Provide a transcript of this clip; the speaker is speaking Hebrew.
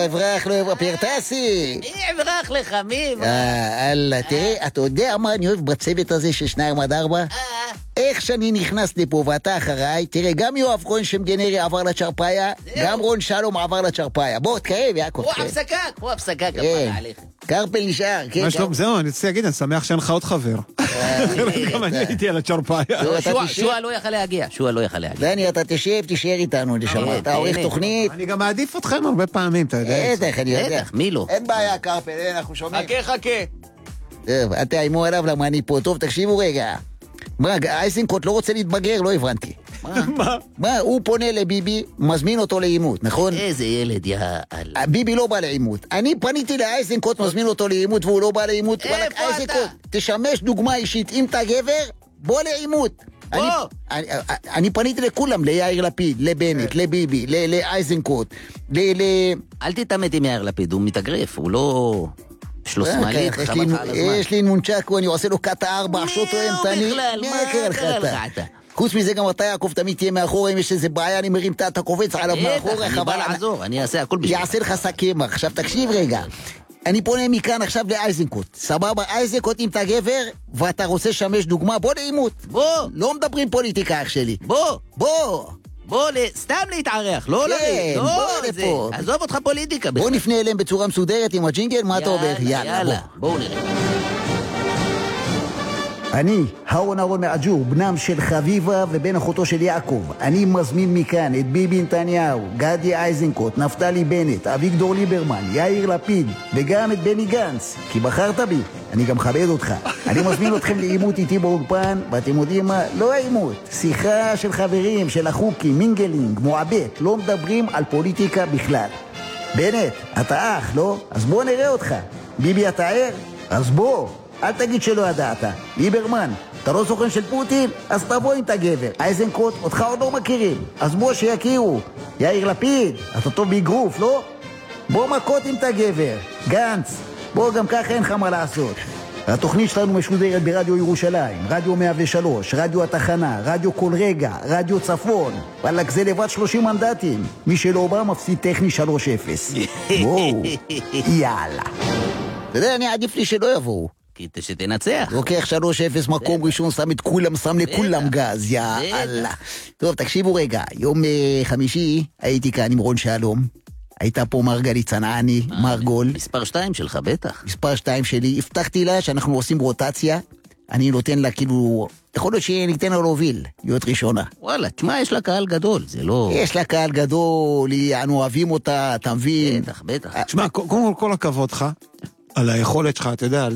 אברח, לא אברח, פרטסי. מי אברח לך? מי? אללה, תראה, אתה יודע מה אני אוהב בצוות הזה של 2-4? איך שאני נכנס לפה ואתה אחריי, תראה, גם יואב כהן שם גנרי עבר לצ'רפאיה, גם רון שלום עבר לצ'רפאיה. בוא, תקרב, יעקב. כמו הפסקה, כפרה עליך. קרפל נשאר, כן. מה שלום, זהו, אני רוצה להגיד, אני שמח שאין לך עוד חבר. גם אני הייתי על הצ'רפאיה. שועה לא יכל להגיע. דני, אתה תישאר איתנו, אתה עורך תוכנית. אני גם מעדיף אתכם הרבה פעמים, אתה יודע. בטח, אני יודע. מי לא? אין בעיה, קרפל, אנחנו שומעים. חכה. טוב, אל תאיימו עליו למה אני פה. טוב, תקשיבו רגע. מה, אייזנקוט לא רוצה להתבגר? לא הבנתי. מה? הוא פונה לביבי, מזמין אותו לאימות, נכון? איזה ילד, יאללה. ביבי לא בא לאימות. אני פניתי לאייזנקוט, מזמין אותו לאימות, והוא לא בא לאימות. איפה אתה? תשמש דוגמה אישית. אם אתה גבר, בוא לאימות. אני פניתי לכולם, ליאיר לפיד, לבנט, לביבי, לאייזנקוט, אל תתאמת עם יאיר לפיד, הוא מתאגרף, הוא לא... יש לו שמאלית, חבל לך על הזמן. יש לי נונצ'קו, אני עושה לו קטה 4, שוטו אימתני. מה קרה לך? חוץ מזה גם אתה יעקב תמיד תהיה מאחור, אם יש איזה בעיה אני מרים אתה קופץ עליו מאחור. אני בא לעזור, אני אעשה הכל בשביל. יעשה לך סכימה. עכשיו תקשיב רגע, אני פונה מכאן עכשיו לאייזנקוט. סבבה, אייזנקוט אם אתה גבר ואתה רוצה לשמש דוגמה, בוא לאימות. בוא. לא מדברים פוליטיקה אח שלי. בוא סתם להתערח, לא לריב. בוא לפה. עזוב אותך פוליטיקה. בוא נפנה אליהם בצורה מסודרת עם הג'ינגל, מה אתה אומר? יאללה, בואו נראה. אני, אהרון מעג'ור, בנם של חביבה ובן אחותו של יעקב. אני מזמין מכאן את ביבי נתניהו, גדי איזנקוט, נפתלי בנט, אביגדור ליברמן, יאיר לפיד, וגם את בני גנץ. כי בחרת בי, אני גם מכבד אותך. אני מזמין אתכם לאימות איתי באולפן, ואתם יודעים מה? לא אימות. שיחה של חברים, של החוקים, מינגלינג, מועבט. לא מדברים על פוליטיקה בכלל. בנט, אתה אח, לא? אז בוא נראה אותך. ביבי, אתה ער? אז בוא. אל תגיד שלא ידעת. ליברמן, אתה לא סוכן של פוטין? אז תבוא אם אתה גבר. אייזנקוט, אותך עוד לא מכירים. אז בוא שיכירו. יאיר לפיד, אתה טוב באגרוף, לא? בוא מכות אם אתה גבר. גנץ, בוא גם ככה אין לך מה לעשות. התוכנית שלנו משודרת ברדיו ירושלים, רדיו 103, רדיו התחנה, רדיו כל רגע, רדיו צפון. וואלק, זה לבד 30 מנדטים. מי שלא בא מפסיד טכני 3-0. וואו, יאללה. אתה יודע, אני עדיף לי שלא יבואו. כי שתנצח. לוקח 3-0 מקום ראשון, שם את כולם, שם לכולם גז, יאללה. טוב, תקשיבו רגע, יום חמישי הייתי כאן עם רון שלום, הייתה פה מרגלית צנעני, מרגול. מספר 2 שלך, בטח. מספר 2 שלי, הבטחתי לה שאנחנו עושים רוטציה, אני נותן לה כאילו, יכול להיות שניתן לה להוביל, להיות ראשונה. וואלה, תשמע, יש לה קהל גדול, זה לא... יש לה קהל גדול, אנו אוהבים אותה, אתה מבין? בטח. תשמע, כל הכבוד לך, על היכולת שלך, אתה יודע,